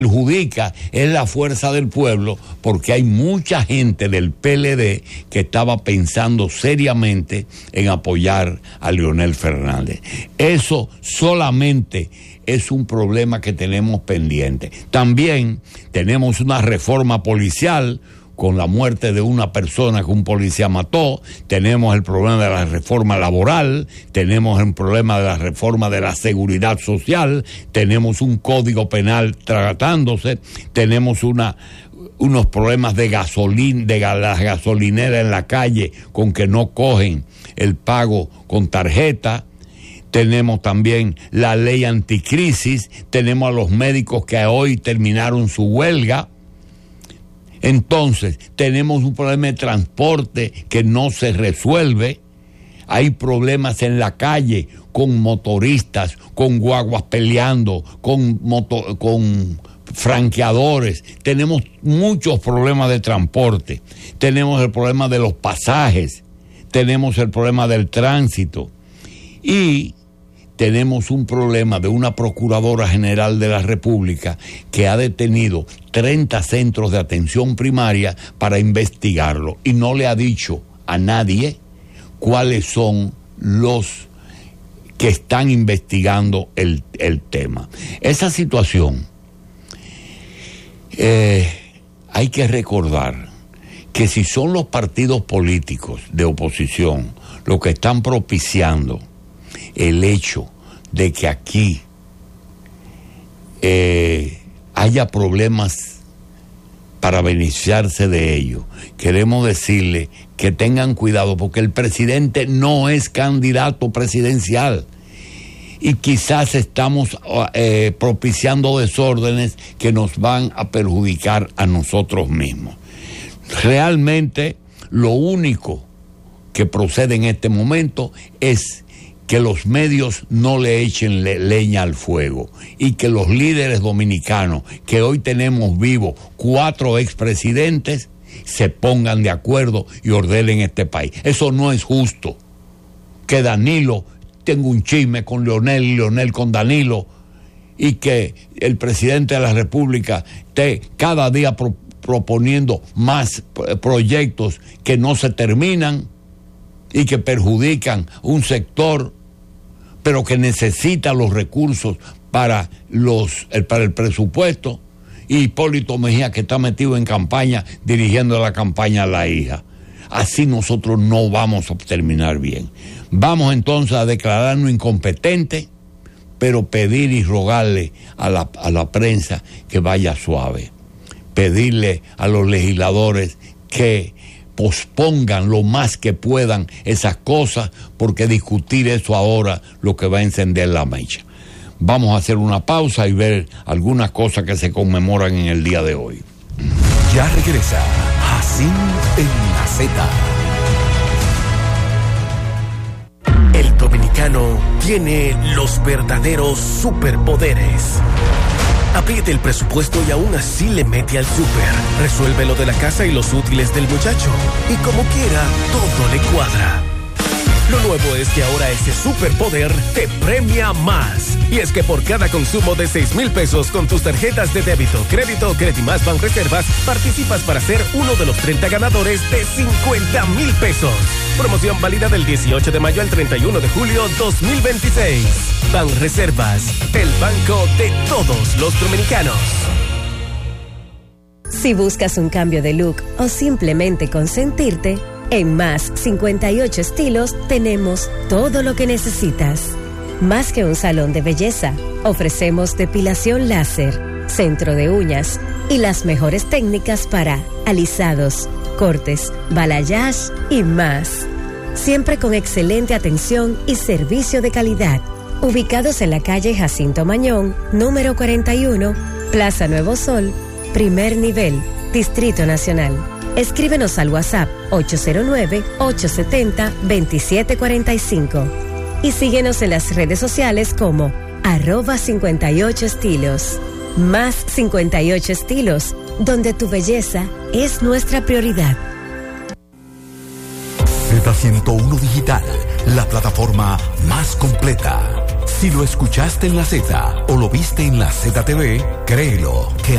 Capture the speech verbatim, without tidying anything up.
perjudica es la fuerza del pueblo, porque hay mucha gente del P L D que estaba pensando seriamente en apoyar a Leonel Fernández. Eso solamente es un problema que tenemos pendiente. También tenemos una reforma policial con la muerte de una persona que un policía mató, tenemos el problema de la reforma laboral, tenemos el problema de la reforma de la seguridad social, tenemos un código penal tratándose, tenemos una, unos problemas de gasolina, de las gasolineras en la calle con que no cogen el pago con tarjeta. Tenemos también la ley anticrisis, tenemos a los médicos que hoy terminaron su huelga. Entonces, tenemos un problema de transporte que no se resuelve. Hay problemas en la calle con motoristas, con guaguas peleando, con, moto, con franqueadores. Tenemos muchos problemas de transporte. Tenemos el problema de los pasajes. Tenemos el problema del tránsito. Y tenemos un problema de una Procuradora General de la República que ha detenido treinta centros de atención primaria para investigarlo y no le ha dicho a nadie cuáles son los que están investigando el, el tema. Esa situación, eh, hay que recordar que si son los partidos políticos de oposición los que están propiciando el hecho de que aquí eh, haya problemas para beneficiarse de ello, queremos decirle que tengan cuidado, porque el presidente no es candidato presidencial y quizás estamos eh, propiciando desórdenes que nos van a perjudicar a nosotros mismos. Realmente lo único que procede en este momento es que los medios no le echen le- leña al fuego y que los líderes dominicanos, que hoy tenemos vivos cuatro expresidentes, se pongan de acuerdo y ordenen este país. Eso no es justo. Que Danilo tenga un chisme con Leonel y Leonel con Danilo, y que el presidente de la República esté cada día pro- proponiendo más eh, proyectos que no se terminan y que perjudican un sector, pero que necesita los recursos para los el, para el presupuesto, y Hipólito Mejía, que está metido en campaña, dirigiendo la campaña a la hija. Así nosotros no vamos a terminar bien. Vamos entonces a declararnos incompetentes, pero pedir y rogarle a la, a la prensa que vaya suave. Pedirle a los legisladores que pospongan lo más que puedan esas cosas, porque discutir eso ahora lo que va a encender la mecha. Vamos a hacer una pausa y ver algunas cosas que se conmemoran en el día de hoy. Ya regresa Jacín en la Z. El dominicano tiene los verdaderos superpoderes. Apriete el presupuesto y aún así le mete al súper. Resuelve lo de la casa y los útiles del muchacho. Y como quiera, todo le cuadra. Lo nuevo es que ahora ese superpoder te premia más. Y es que por cada consumo de seis mil pesos con tus tarjetas de débito, crédito o Credimas Banreservas, participas para ser uno de los treinta ganadores de cincuenta mil pesos. Promoción válida del dieciocho de mayo al treinta y uno de julio dos mil veintiséis. Banreservas, el banco de todos los dominicanos. Si buscas un cambio de look o simplemente consentirte, en Más cincuenta y ocho Estilos tenemos todo lo que necesitas. Más que un salón de belleza, ofrecemos depilación láser, centro de uñas y las mejores técnicas para alisados, cortes, balayage y más. Siempre con excelente atención y servicio de calidad. Ubicados en la calle Jacinto Mañón, número cuarenta y uno, Plaza Nuevo Sol, primer nivel, Distrito Nacional. Escríbenos al WhatsApp ocho cero nueve, ocho siete cero, dos siete cuatro cinco y síguenos en las redes sociales como arroba cincuenta y ocho estilos. Más cincuenta y ocho Estilos, donde tu belleza es nuestra prioridad. Z ciento uno Digital, la plataforma más completa. Si lo escuchaste en la Z o lo viste en la Z T V, créelo que